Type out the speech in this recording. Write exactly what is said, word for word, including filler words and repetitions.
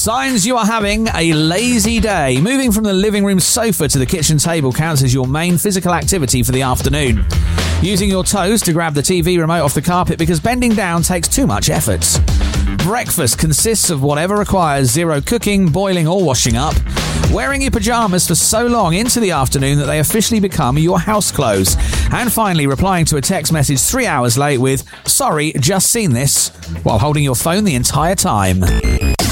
Signs you are having a lazy day. Moving from the living room sofa to the kitchen table counts as your main physical activity for the afternoon. Using your toes to grab the T V remote off the carpet because bending down takes too much effort. Breakfast consists of whatever requires zero cooking, boiling or washing up. Wearing your pyjamas for so long into the afternoon that they officially become your house clothes. And finally, replying to a text message three hours late with, "Sorry, just seen this," while holding your phone the entire time.